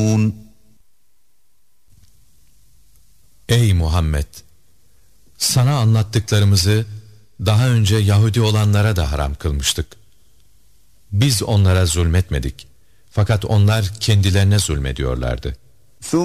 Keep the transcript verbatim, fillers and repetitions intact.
Ey Muhammed! Sana anlattıklarımızı daha önce Yahudi olanlara da haram kılmıştık. Biz onlara zulmetmedik. Fakat onlar kendilerine zulmediyorlardı.